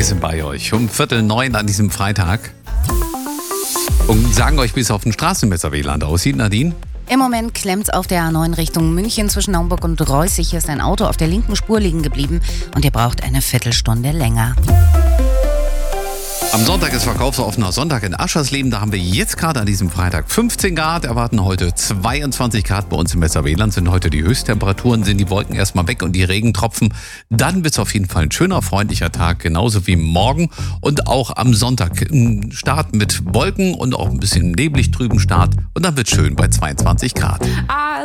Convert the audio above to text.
Wir sind bei euch um 8:45 an diesem Freitag und sagen euch, wie es auf dem Straßenmesser-WLAN aussieht, Nadine. Im Moment klemmt's auf der A9 Richtung München zwischen Naumburg und Reußig. Hier ist ein Auto auf der linken Spur liegen geblieben und ihr braucht eine Viertelstunde länger. Am Sonntag ist verkaufsoffener Sonntag in Aschersleben. Da haben wir jetzt gerade an diesem Freitag 15 Grad, erwarten heute 22 Grad bei uns im Messer-WLAN. Sind heute die Höchsttemperaturen, sind die Wolken erstmal weg und die Regentropfen. Dann wird es auf jeden Fall ein schöner, freundlicher Tag, genauso wie morgen. Und auch am Sonntag ein Start mit Wolken und auch ein bisschen neblig trüben Start. Und dann wird es schön bei 22 Grad.